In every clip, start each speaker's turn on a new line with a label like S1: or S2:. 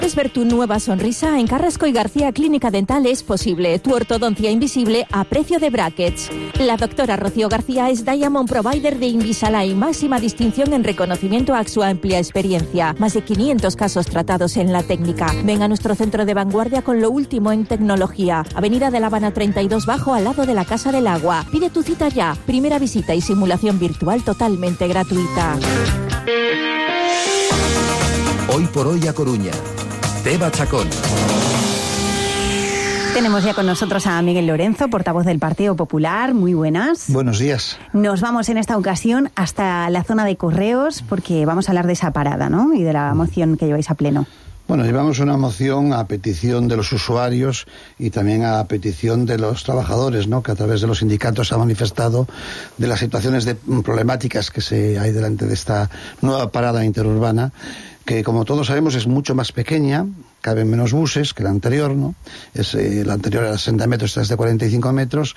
S1: ¿Quieres ver tu nueva sonrisa? En Carrasco y García Clínica Dental es posible. Tu ortodoncia invisible a precio de brackets. La doctora Rocío García es Diamond Provider de Invisalign, máxima distinción en reconocimiento a su amplia experiencia. Más de 500 casos tratados en la técnica. Ven a nuestro centro de vanguardia con lo último en tecnología. Avenida de La Habana 32 Bajo, al lado de la Casa del Agua. Pide tu cita ya. Primera visita y simulación virtual totalmente gratuita.
S2: Hoy por hoy a Coruña. Teba Chacón.
S3: Tenemos ya con nosotros a Miguel Lorenzo, portavoz del Partido Popular. Muy buenas.
S4: Buenos días.
S3: Nos vamos en esta ocasión hasta la zona de Correos porque vamos a hablar de esa parada, ¿no? Y de la moción que lleváis a pleno.
S4: Bueno, llevamos una moción a petición de los usuarios y también a petición de los trabajadores, ¿no? Que a través de los sindicatos se ha manifestado de las situaciones problemáticas que hay delante de esta nueva parada interurbana, que como todos sabemos es mucho más pequeña, caben menos buses que la anterior, ¿no? La anterior era 60 metros, esta es de 45 metros,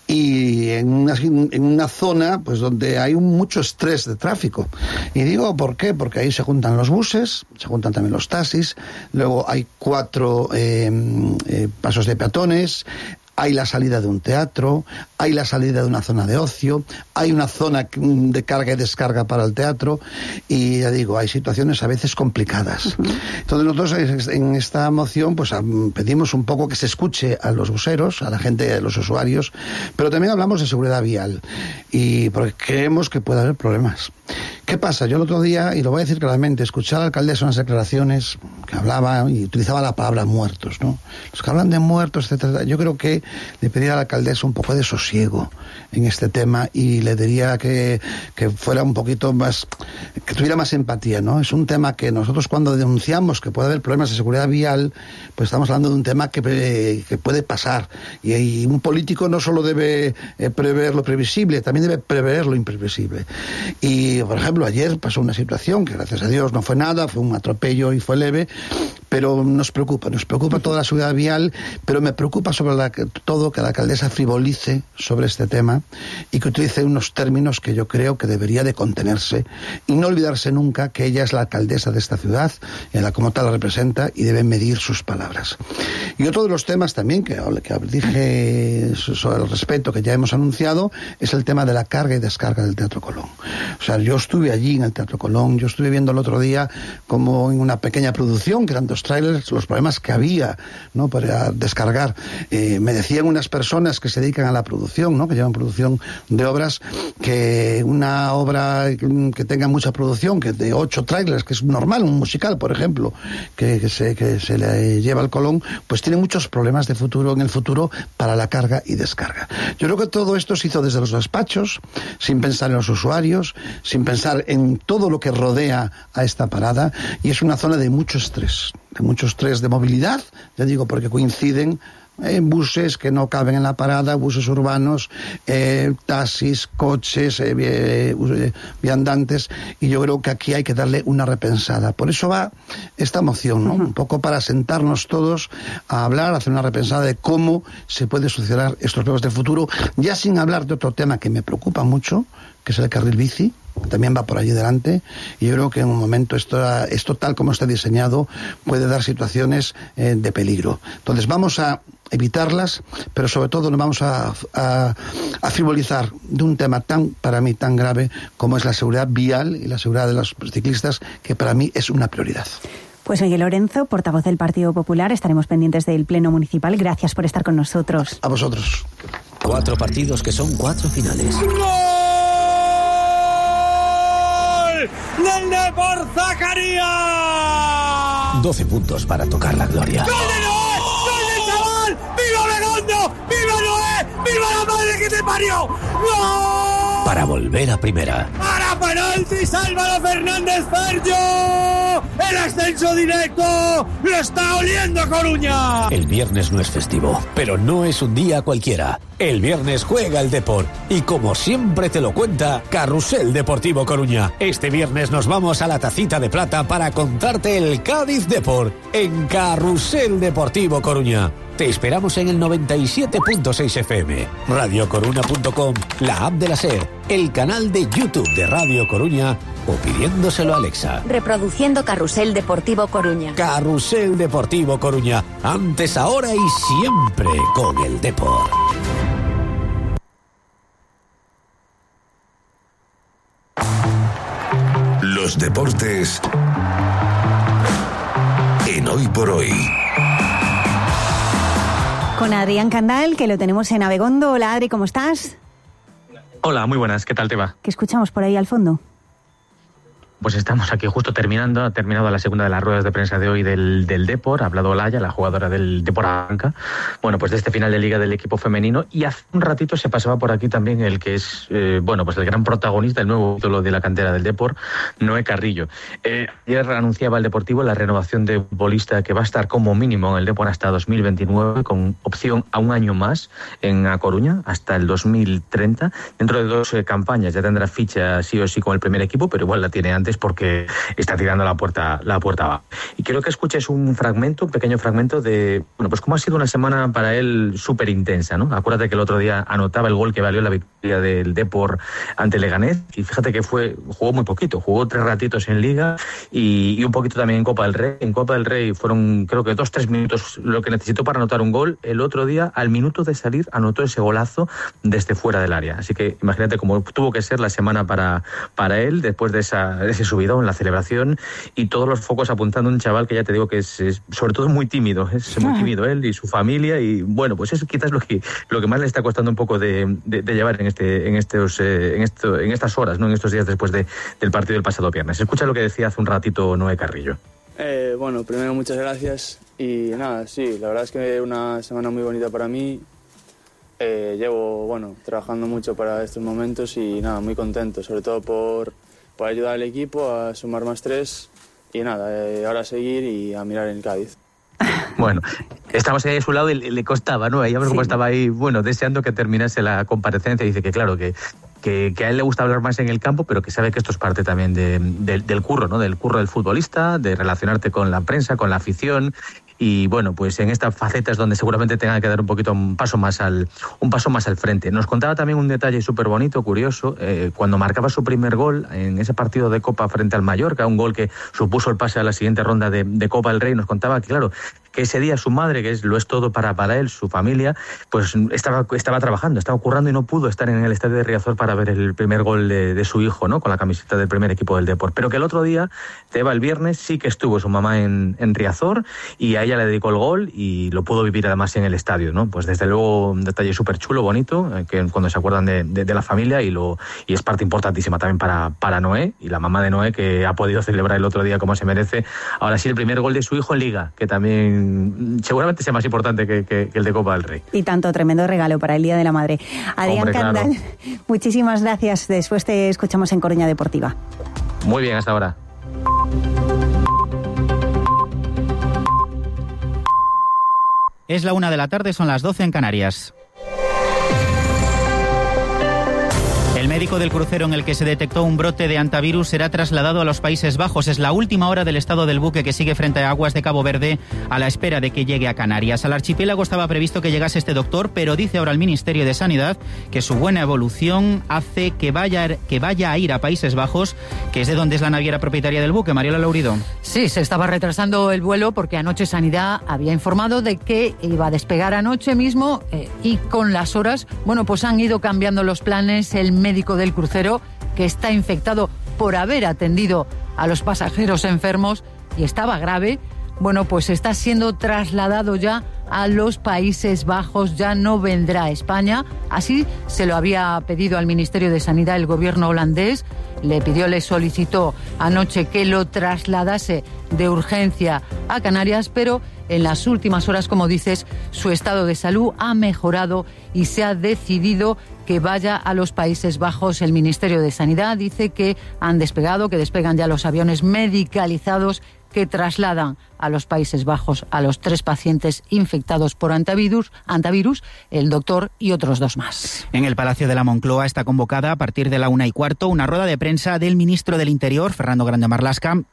S4: y en una zona pues donde hay mucho estrés de tráfico. Y digo, ¿por qué? Porque ahí se juntan los buses, se juntan también los taxis, luego hay 4 pasos de peatones, hay la salida de un teatro, hay la salida de una zona de ocio, hay una zona de carga y descarga para el teatro, y ya digo, hay situaciones a veces complicadas. Entonces nosotros en esta moción pues pedimos un poco que se escuche a los buseros, a la gente, a los usuarios, pero también hablamos de seguridad vial, y porque creemos que puede haber problemas. ¿Qué pasa? Yo el otro día, y lo voy a decir claramente, escuché a la alcaldesa unas declaraciones que hablaba y utilizaba la palabra muertos, ¿no? Los que hablan de muertos, etcétera. Yo creo que le pediría a la alcaldesa un poco de sosiego en este tema y le diría que fuera un poquito más, que tuviera más empatía, ¿no? Es un tema que nosotros cuando denunciamos que puede haber problemas de seguridad vial, pues estamos hablando de un tema que puede pasar. Y un político no solo debe prever lo previsible, también debe prever lo imprevisible. Y, por ejemplo, ayer pasó una situación que gracias a Dios no fue nada, fue un atropello y fue leve, pero nos preocupa toda la seguridad vial, pero me preocupa sobre todo que la alcaldesa frivolice sobre este tema y que utilice unos términos que yo creo que debería de contenerse y no olvidarse nunca que ella es la alcaldesa de esta ciudad, y como tal la representa y debe medir sus palabras. Y otro de los temas también que dije sobre el respeto que ya hemos anunciado es el tema de la carga y descarga del Teatro Colón. O sea, yo estuve allí en el Teatro Colón, yo estuve viendo el otro día como en una pequeña producción, que eran 2 trailers, los problemas que había, ¿no? Para descargar. Me decían unas personas que se dedican a la producción, ¿no? Que llevan producción de obras, que una obra que tenga mucha producción, que de 8 trailers, que es normal, un musical, por ejemplo, que se le lleva al Colón, pues tiene muchos problemas en el futuro para la carga y descarga. Yo creo que todo esto se hizo desde los despachos, sin pensar en los usuarios, sin pensar en todo lo que rodea a esta parada, y es una zona de mucho estrés de movilidad, ya digo, porque coinciden buses que no caben en la parada, buses urbanos, taxis, coches, viandantes, y yo creo que aquí hay que darle una repensada. Por eso va esta moción, ¿no? Un poco para sentarnos todos a hablar, a hacer una repensada de cómo se puede solucionar estos problemas de futuro, ya sin hablar de otro tema que me preocupa mucho, que es el carril bici, también va por allí delante, y yo creo que en un momento esto tal como está diseñado puede dar situaciones de peligro. Entonces vamos a evitarlas, pero sobre todo nos vamos a frivolizar de un tema para mí tan grave como es la seguridad vial y la seguridad de los ciclistas, que para mí es una prioridad.
S3: Pues Miguel Lorenzo, portavoz del Partido Popular, estaremos pendientes del Pleno Municipal. Gracias por estar con nosotros.
S4: A vosotros.
S2: 4 partidos que son 4 finales.
S5: ¡Del Depor Zacarías!
S2: 12 puntos para tocar la gloria.
S5: ¡Gol de Noé! ¡Gol del chaval! ¡Viva Begondo! ¡Viva Noé! ¡Viva la madre que te parió! ¡Gol!
S2: Para volver a primera.
S5: ¡Para penaltis Álvaro Fernández Ferjo! ¡El ascenso directo! ¡Lo está oliendo Coruña!
S2: El viernes no es festivo, pero no es un día cualquiera. El viernes juega el Depor y, como siempre te lo cuenta, Carrusel Deportivo Coruña. Este viernes nos vamos a la Tacita de Plata para contarte el Cádiz Depor en Carrusel Deportivo Coruña. Te esperamos en el 97.6 FM, radiocoruna.com, la app de la SER, el canal de YouTube de Radio Coruña o pidiéndoselo a Alexa.
S6: Reproduciendo Carrusel Deportivo Coruña.
S2: Carrusel Deportivo Coruña. Antes, ahora y siempre con el Depor.
S7: Los deportes en Hoy por Hoy.
S3: Con Adrián Candal, que lo tenemos en Abegondo. Hola, Adri, ¿cómo estás?
S8: Hola, muy buenas, ¿qué tal te va?
S3: ¿Qué escuchamos por ahí al fondo?
S8: Pues estamos aquí justo terminando, ha terminado la segunda de las ruedas de prensa de hoy del Depor, ha hablado Olaya, la jugadora del Depor Abanca, bueno, pues de este final de Liga del equipo femenino, y hace un ratito se pasaba por aquí también el que es, pues el gran protagonista, el nuevo título de la cantera del Depor, Noé Carrillo. Ayer anunciaba el Deportivo la renovación de futbolista que va a estar como mínimo en el Depor hasta 2029, con opción a un año más en A Coruña, hasta el 2030. Dentro de 2 campañas ya tendrá ficha sí o sí con el primer equipo, pero igual la tiene antes porque está tirando la puerta abajo. Y quiero que escuches un pequeño fragmento de, pues cómo ha sido una semana para él súper intensa, ¿no? Acuérdate que el otro día anotaba el gol que valió la victoria del Depor ante Leganés, y fíjate que jugó muy poquito, jugó 3 ratitos en Liga y un poquito también en Copa del Rey. En Copa del Rey fueron, creo que 2-3 minutos lo que necesitó para anotar un gol. El otro día, al minuto de salir, anotó ese golazo desde fuera del área. Así que imagínate cómo tuvo que ser la semana para él, después de ese subidón, la celebración, y todos los focos apuntando a un chaval que ya te digo que es sobre todo muy tímido, es muy tímido él y su familia, y bueno, pues eso quizás lo que más le está costando un poco de llevar en estas horas, ¿no? En estos días después del partido del pasado viernes. Escucha lo que decía hace un ratito Noé Carrillo.
S9: Bueno, primero muchas gracias, y nada, sí, la verdad es que una semana muy bonita para mí. Llevo, trabajando mucho para estos momentos y nada, muy contento, sobre todo por ayudar al equipo a sumar más 3 y nada, ahora a seguir y a mirar en Cádiz.
S8: Bueno, estamos ahí a su lado y le costaba, ¿no? Ella como estaba ahí, deseando que terminase la comparecencia. Dice que claro, que a él le gusta hablar más en el campo, pero que sabe que esto es parte también del curro, ¿no? Del curro del futbolista, de relacionarte con la prensa, con la afición. Y bueno, pues en esta faceta es donde seguramente tenga que dar un paso más al frente. Nos contaba también un detalle súper bonito, curioso, cuando marcaba su primer gol en ese partido de Copa frente al Mallorca, un gol que supuso el pase a la siguiente ronda de Copa del Rey. Nos contaba que claro, que ese día su madre, que lo es todo para él, su familia, pues estaba trabajando, estaba currando y no pudo estar en el estadio de Riazor para ver el primer gol de su hijo, ¿no? Con la camiseta del primer equipo del Depor. Pero que el otro día, el viernes, sí que estuvo su mamá en Riazor, y a ella le dedicó el gol y lo pudo vivir además en el estadio, ¿no? Pues desde luego un detalle súper chulo, bonito, que cuando se acuerdan de la familia, y es parte importantísima también para Noé y la mamá de Noé, que ha podido celebrar el otro día como se merece. Ahora sí, el primer gol de su hijo en Liga, que también seguramente sea más importante que el de Copa del Rey.
S3: Y tanto, tremendo regalo para el Día de la Madre. Adrián Candal, claro. Muchísimas gracias. Después te escuchamos en Coruña Deportiva.
S8: Muy bien, hasta ahora.
S10: Es la 1 de la tarde, son las 12 en Canarias. El médico del crucero en el que se detectó un brote de hantavirus será trasladado a los Países Bajos. Es la última hora del estado del buque, que sigue frente a aguas de Cabo Verde a la espera de que llegue a Canarias. Al archipiélago estaba previsto que llegase este doctor, pero dice ahora el Ministerio de Sanidad que su buena evolución hace que vaya a ir a Países Bajos, que es de donde es la naviera propietaria del buque. Mariola Laurido.
S11: Sí, se estaba retrasando el vuelo porque anoche Sanidad había informado de que iba a despegar anoche mismo, y con las horas, pues han ido cambiando los planes. El médico del crucero, que está infectado por haber atendido a los pasajeros enfermos y estaba grave, pues está siendo trasladado ya a los Países Bajos, ya no vendrá a España. Así se lo había pedido al Ministerio de Sanidad el gobierno holandés. Le solicitó anoche que lo trasladase de urgencia a Canarias, pero en las últimas horas, como dices, su estado de salud ha mejorado y se ha decidido que vaya a los Países Bajos. El Ministerio de Sanidad dice que despegan ya los aviones medicalizados que trasladan a los Países Bajos a los 3 pacientes infectados por hantavirus, el doctor y otros 2 más.
S10: En el Palacio de la Moncloa está convocada a partir de la 1:15 una rueda de prensa del ministro del Interior, Fernando Grande Marlaska,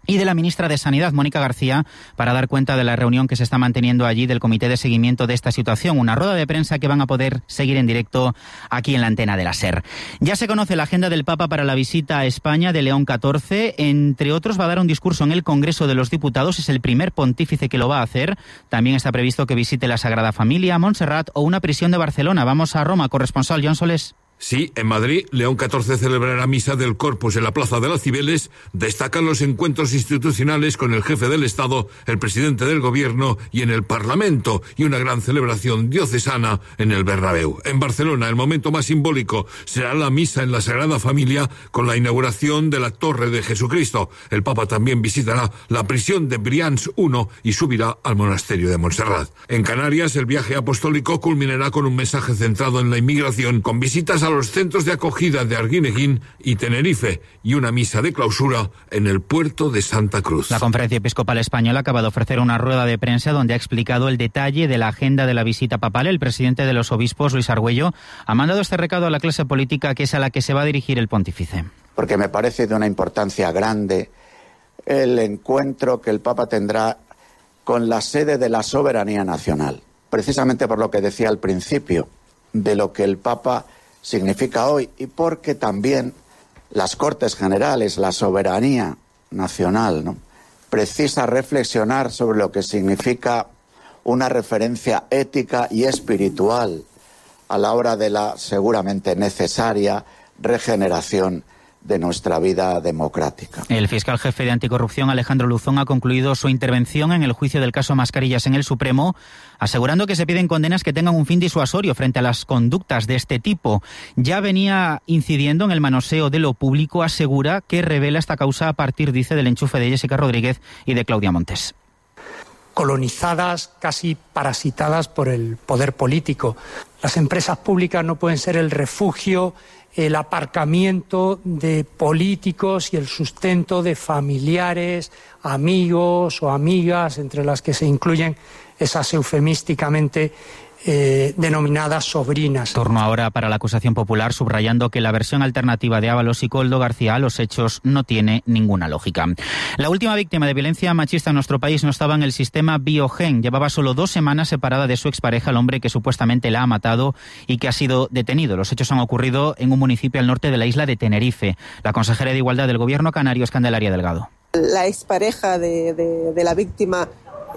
S10: y de la ministra de Sanidad, Mónica García, para dar cuenta de la reunión que se está manteniendo allí del Comité de Seguimiento de esta situación. Una rueda de prensa que van a poder seguir en directo aquí en la antena de la SER. Ya se conoce la agenda del Papa para la visita a España de León XIV. Entre otros, va a dar un discurso en el Congreso de los Diputados. Es el primer pontífice que lo va a hacer. También está previsto que visite la Sagrada Familia, Montserrat o una prisión de Barcelona. Vamos a Roma, corresponsal Joan Solés.
S12: Sí, en Madrid, León XIV celebrará misa del Corpus en la Plaza de las Cibeles. Destacan los encuentros institucionales con el jefe del Estado, el presidente del Gobierno y en el Parlamento, y una gran celebración diocesana en el Bernabéu. En Barcelona, el momento más simbólico será la misa en la Sagrada Familia con la inauguración de la Torre de Jesucristo. El Papa también visitará la prisión de Brians I y subirá al monasterio de Montserrat. En Canarias, el viaje apostólico culminará con un mensaje centrado en la inmigración, con visitas a los centros de acogida de Arguineguín y Tenerife y una misa de clausura en el puerto de Santa Cruz.
S10: La Conferencia Episcopal Española acaba de ofrecer una rueda de prensa donde ha explicado el detalle de la agenda de la visita papal. El presidente de los obispos, Luis Argüello, ha mandado este recado a la clase política, que es a la que se va a dirigir el pontífice.
S13: Porque me parece de una importancia grande el encuentro que el Papa tendrá con la sede de la soberanía nacional. Precisamente por lo que decía al principio, de lo que el Papa significa hoy, y porque también las Cortes Generales, la soberanía nacional, ¿no?, precisa reflexionar sobre lo que significa una referencia ética y espiritual a la hora de la seguramente necesaria regeneración de nuestra vida democrática.
S10: El fiscal jefe de anticorrupción, Alejandro Luzón, ha concluido su intervención en el juicio del caso Mascarillas en el Supremo, asegurando que se piden condenas que tengan un fin disuasorio frente a las conductas de este tipo. Ya venía incidiendo en el manoseo de lo público, asegura que revela esta causa a partir, dice, del enchufe de Jessica Rodríguez y de Claudia Montes.
S14: Colonizadas, casi parasitadas por el poder político. Las empresas públicas no pueden ser el refugio, el aparcamiento de políticos y el sustento de familiares, amigos o amigas, entre las que se incluyen esas eufemísticamente denominadas sobrinas.
S10: Turno ahora para la acusación popular, subrayando que la versión alternativa de Ábalos y Koldo García a los hechos no tiene ninguna lógica. La última víctima de violencia machista en nuestro país no estaba en el sistema Biogen. Llevaba solo 2 semanas separada de su expareja, el hombre que supuestamente la ha matado y que ha sido detenido. Los hechos han ocurrido en un municipio al norte de la isla de Tenerife. La consejera de Igualdad del Gobierno canario es Candelaria Delgado.
S15: La expareja de la víctima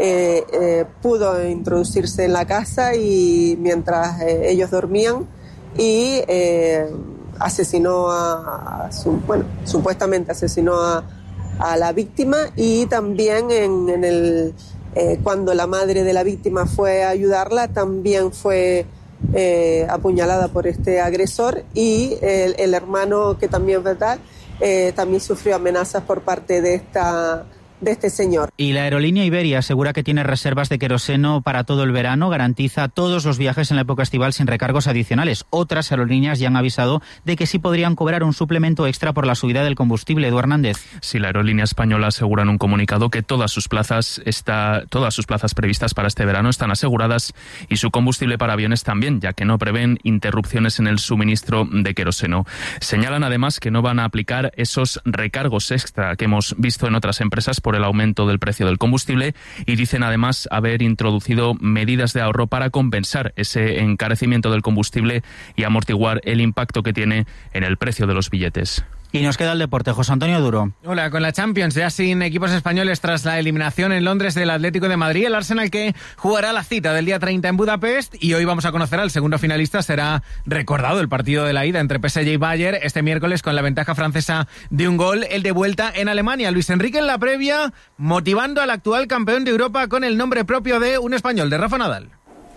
S15: pudo introducirse en la casa y mientras ellos dormían y asesinó supuestamente asesinó a la víctima, y también cuando la madre de la víctima fue a ayudarla también fue apuñalada por este agresor, y el hermano, que también, ¿verdad?, también sufrió amenazas por parte de este señor.
S10: Y la aerolínea Iberia asegura que tiene reservas de queroseno para todo el verano, garantiza todos los viajes en la época estival sin recargos adicionales. Otras aerolíneas ya han avisado de que sí podrían cobrar un suplemento extra por la subida del combustible. Edu Hernández.
S16: Sí, la aerolínea española asegura en un comunicado que todas sus plazas previstas para este verano están aseguradas, y su combustible para aviones también, ya que no prevén interrupciones en el suministro de queroseno. Señalan además que no van a aplicar esos recargos extra que hemos visto en otras empresas por el aumento del precio del combustible, y dicen además haber introducido medidas de ahorro para compensar ese encarecimiento del combustible y amortiguar el impacto que tiene en el precio de los billetes.
S10: Y nos queda el deporte. José Antonio Duro.
S17: Hola, con la Champions ya sin equipos españoles tras la eliminación en Londres del Atlético de Madrid, el Arsenal, que jugará la cita del día 30 en Budapest, y hoy vamos a conocer al segundo finalista. Será recordado el partido de la ida entre PSG y Bayern este miércoles con la ventaja francesa de un gol. El de vuelta en Alemania. Luis Enrique en la previa, motivando al actual campeón de Europa con el nombre propio de un español, de Rafa Nadal.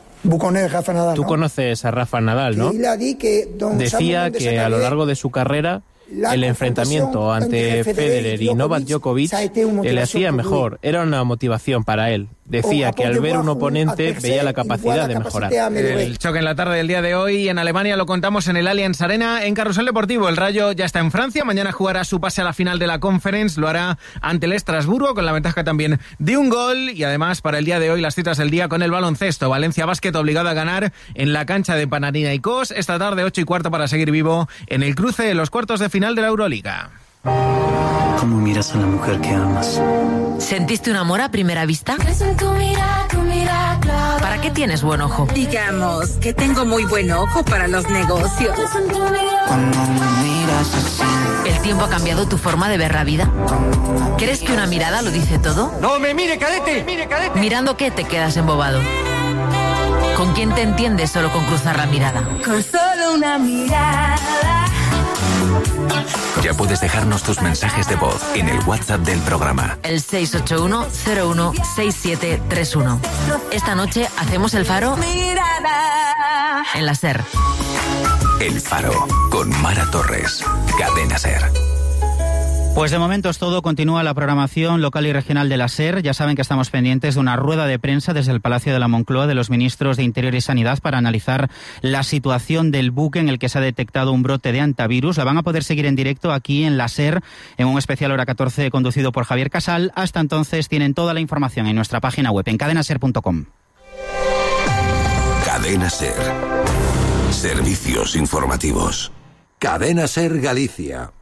S18: Tú conoces a Rafa Nadal, ¿no? Decía que a lo largo de su carrera el enfrentamiento ante Federer y Novak Djokovic le hacía mejor, era una motivación para él. Decía que al ver un oponente veía la capacidad de mejorar.
S17: El choque en la tarde del día de hoy en Alemania lo contamos en el Allianz Arena. En Carrusel Deportivo, el Rayo ya está en Francia, mañana jugará su pase a la final de la Conference, lo hará ante el Estrasburgo con la ventaja también de un gol, y además para el día de hoy las citas del día con el baloncesto. Valencia Basket obligado a ganar en la cancha de Panathinaikos esta tarde 8:15 para seguir vivo en el cruce de los cuartos de final de la Euroliga.
S19: ¿Cómo miras a la mujer que amas?
S20: ¿Sentiste un amor a primera vista? ¿Para qué tienes buen ojo?
S21: Digamos que tengo muy buen ojo para los negocios.
S20: Cuando me miras así. ¿El tiempo ha cambiado tu forma de ver la vida? ¿Crees que una mirada lo dice todo?
S5: ¡No me mire, cadete!
S20: ¿Mirando qué te quedas embobado? ¿Con quién te entiendes solo con cruzar la mirada?
S21: Con solo una mirada.
S22: Ya puedes dejarnos tus mensajes de voz en el WhatsApp del programa.
S20: El 681-016731. Esta noche hacemos el Faro en la SER.
S22: El Faro, con Mara Torres. Cadena SER.
S10: Pues de momento es todo. Continúa la programación local y regional de la SER. Ya saben que estamos pendientes de una rueda de prensa desde el Palacio de la Moncloa de los ministros de Interior y Sanidad para analizar la situación del buque en el que se ha detectado un brote de hantavirus. La van a poder seguir en directo aquí en la SER, en un especial hora 14 conducido por Javier Casal. Hasta entonces tienen toda la información en nuestra página web en cadenaser.com.
S22: Cadena SER. Servicios informativos.
S23: Cadena SER Galicia.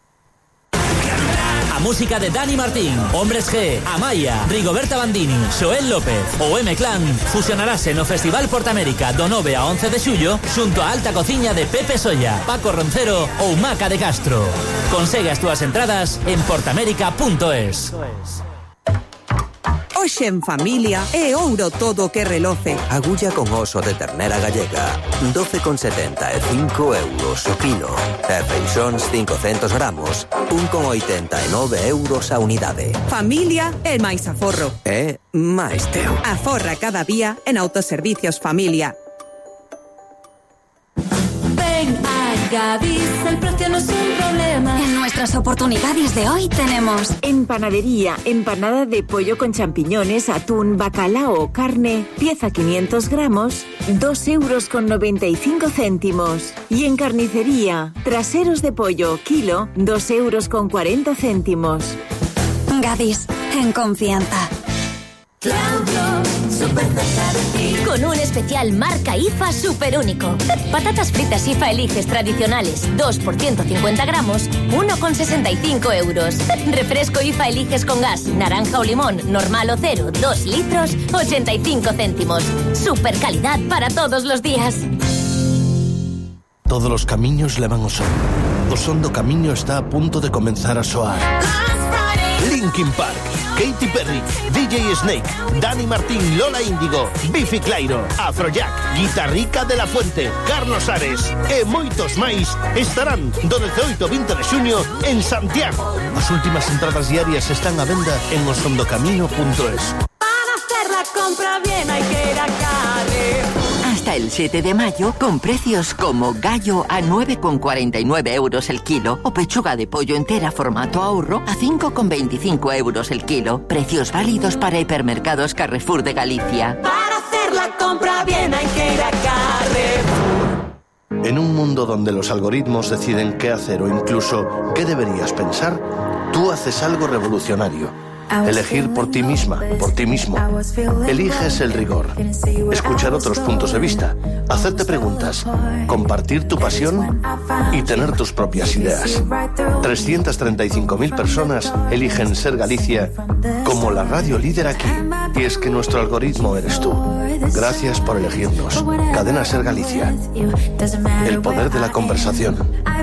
S24: A música de Dani Martín, Hombres G, Amaya, Rigoberta Bandini, Xoel López ou M-Clan fusionarase no Festival Portamérica do 9 a 11 de xullo xunto a Alta Cociña de Pepe Solla, Paco Roncero ou Maca de Castro. Consegue as túas entradas en portamérica.es.
S25: Hoxe en familia é ouro todo que reloce.
S26: Agulla con oso de ternera gallega, 12,70 e 5 euros o kilo. E feixóns 500 gramos, 1,89 euros a unidade.
S25: Familia é máis aforro.
S26: É máis teu.
S25: Aforra cada día en Autoservicios Familia.
S21: Ven a Gadis, el precio no es un problema.
S27: En nuestras oportunidades de hoy tenemos en panadería, empanada de pollo con champiñones, atún, bacalao o carne, pieza 500 gramos, 2,95 euros. Y en carnicería, traseros de pollo, kilo, 2,40 euros. Gadis, en confianza.
S21: Claudio, súper cerca de ti.
S28: Con un especial marca IFA súper único. Patatas fritas IFA Eliges tradicionales, 2 por 150 gramos, 1,65 euros. Refresco IFA Eliges con gas, naranja o limón, normal o cero, 2 litros, 85 céntimos. Super calidad para todos los días.
S29: Todos os camiños levan ao son. O son do camiño está a punto de comenzar a soar. Linkin Park, Katy Perry, DJ Snake, Dani Martín, Lola Índigo, Bifi Clyro, Afrojack, Guitarrica de la Fuente, Carlos Ares e moitos máis estarán do 18 ao 20 de xuño en Santiago. As últimas entradas diarias están a venda en osondocamino.es.
S21: Para hacer la compra bien hay que ir a Carrefour.
S30: Hasta el 7 de mayo, con precios como gallo a 9,49 euros el kilo o pechuga de pollo entera formato ahorro a 5,25 euros el kilo. Precios válidos para hipermercados Carrefour de Galicia.
S21: Para hacer la compra bien hay que ir a Carrefour.
S29: En un mundo donde los algoritmos deciden qué hacer o incluso qué deberías pensar, tú haces algo revolucionario. Elegir por ti misma, por ti mismo. Eliges el rigor. Escuchar otros puntos de vista. Hacerte preguntas. Compartir tu pasión y tener tus propias ideas. 335.000 personas eligen Ser Galicia como la radio líder aquí. Y es que nuestro algoritmo eres tú. Gracias por elegirnos. Cadena Ser Galicia. El poder de la conversación.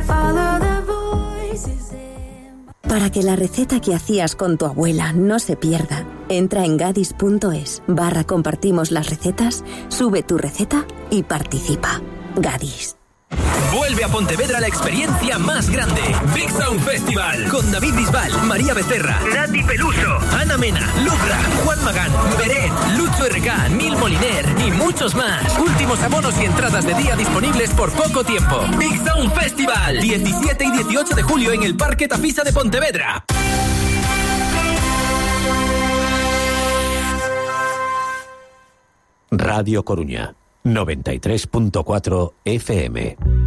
S27: Para que la receta que hacías con tu abuela no se pierda, entra en gadis.es/compartimos las recetas, sube tu receta y participa. Gadis.
S31: Vuelve a Pontevedra la experiencia más grande. Big Sound Festival. Con David Bisbal, María Becerra, Nati Peluso, Ana Mena, Lucra, Juan Magán, Beret, Lucho RK, Nil Moliner y muchos más. Últimos abonos y entradas de día disponibles por poco tiempo. Big Sound Festival. 17 y 18 de julio en el Parque Tafisa de Pontevedra.
S2: Radio Coruña, 93.4 FM.